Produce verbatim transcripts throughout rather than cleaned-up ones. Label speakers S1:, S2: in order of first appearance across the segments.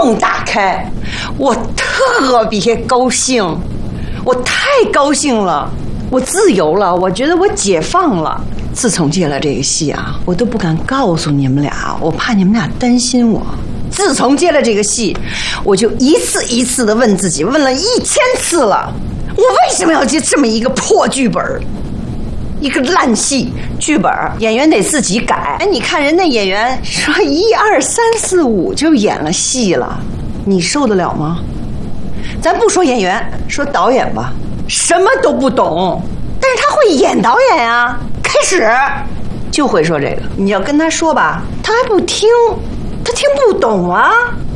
S1: 洞打开，我特别高兴，我太高兴了，我自由了，我觉得我解放了。自从接了这个戏啊，我都不敢告诉你们俩，我怕你们俩担心我。自从接了这个戏，我就一次一次的问自己，问了一千次了，我为什么要接这么一个破剧本，一个烂戏？剧本演员得自己改。哎，你看人家演员说一二三四五就演了戏了，你受得了吗？咱不说演员，说导演吧，什么都不懂，但是他会演导演啊。开始就会说这个，你要跟他说吧，他还不听，他听不懂啊，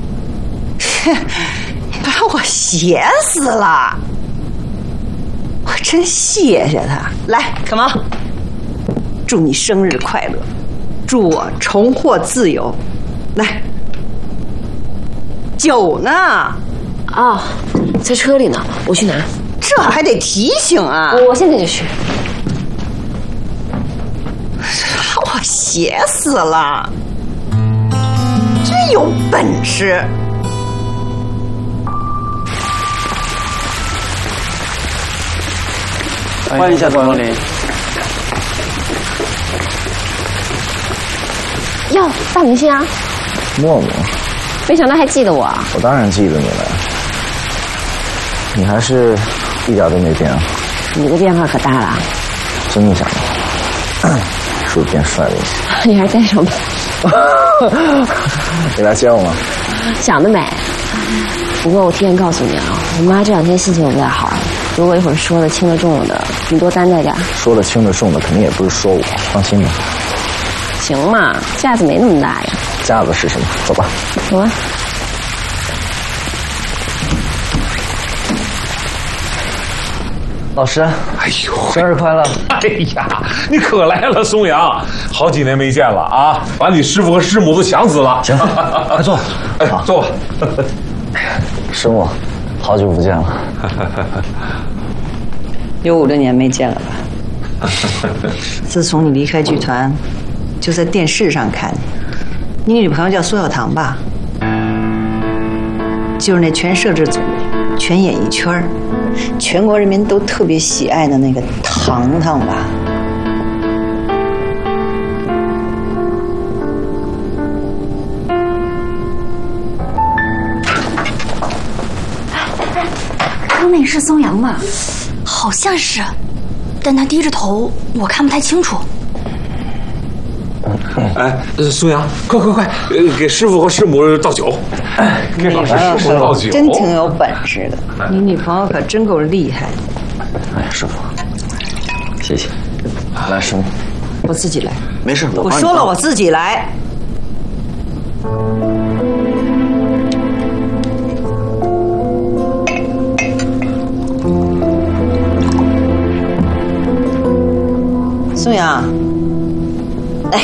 S1: 把我写死了。我真谢谢他。来 ，come on， 祝你生日快乐，祝我重获自由。来，酒呢？
S2: 哦，在车里呢，我去拿。
S1: 这还得提醒啊！
S2: 我现在就去。
S1: 把我写死了，真有本事！
S3: 欢迎下光临。
S2: 哟，大明星啊！
S3: 默默，
S2: 没想到还记得我。
S3: 我当然记得你了，你还是一点都没变啊。
S2: 你的变化可大了。
S3: 真的假的？是不是变帅了一些？
S2: 你还带上吧。
S3: 你来接我吗？
S2: 想得美。不过我提前告诉你啊，我妈这两天心情不太好，如果一会儿说的轻的重了的，你多担待点。
S3: 说的轻的重的肯定也不是说我，放心吧。
S2: 行嘛，架子没那么大呀。
S3: 架子是什么？走吧。
S2: 走吧。
S3: 老师，
S4: 哎呦，
S3: 生日快乐！
S4: 哎呀，你可来了，松阳，好几年没见了啊，把你师傅和师母都想死了。
S3: 行，快坐。
S4: 哎，坐吧。
S3: 师母，好久不见了。
S1: 有五六年没见了吧？自从你离开剧团，就在电视上看你。你女朋友叫苏小棠吧？就是那全摄制组、全演艺圈、全国人民都特别喜爱的那个糖糖吧？
S5: 刚那是松阳吧？好像是，但他低着头，我看不太清楚。
S4: 哎，松阳，快快快，呃，给师傅和师母倒酒。哎，给老师师傅倒酒。
S1: 真挺有本事的，你女朋友可真够厉害的。
S3: 哎，师傅，谢谢。来，师母，
S1: 我自己来。
S3: 没事，我
S1: 我说了，我自己来。宋阳，来，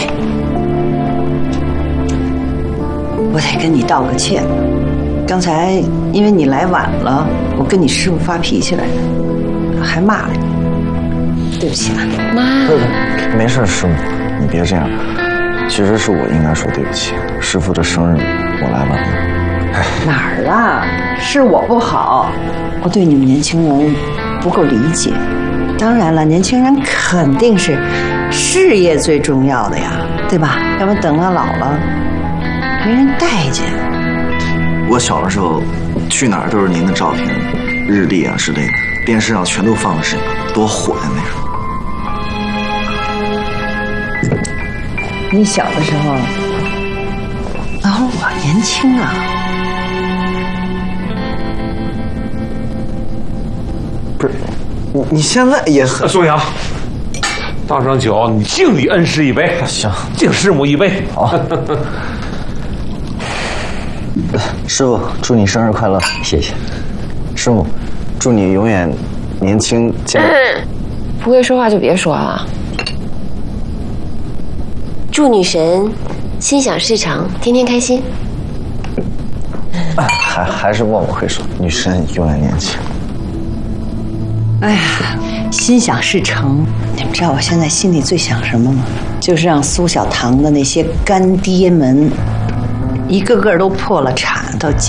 S1: 我得跟你道个歉。刚才因为你来晚了，我跟你师傅发脾气来的，还骂了你，对不起啊，
S2: 妈。
S3: 不不，没事，师母，你别这样。其实是我应该说对不起，师傅的生日我来晚了。
S1: 哪儿啊？是我不好，我对你们年轻人不够理解。当然了，年轻人肯定是事业最重要的呀，对吧？要不等到老了，没人待见。
S3: 我小的时候，去哪儿都是您的照片、日历啊之类的，电视上全都放的是多火呀那时候。
S1: 你小的时候，然后我年轻啊。
S3: 不是，你你现在也很……
S4: 松阳，倒上酒，你敬你恩师一杯。
S3: 行，
S4: 敬师母一杯。
S3: 好。师傅，祝你生日快乐！谢谢。师母，祝你永远年轻健康。
S2: 不会说话就别说了。祝女神心想事成，天天开心。
S3: 还还是默默会说，女神永远年轻。
S1: 哎呀，心想事成。你们知道我现在心里最想什么吗？就是让苏小棠的那些干爹们，一个个都破了产，到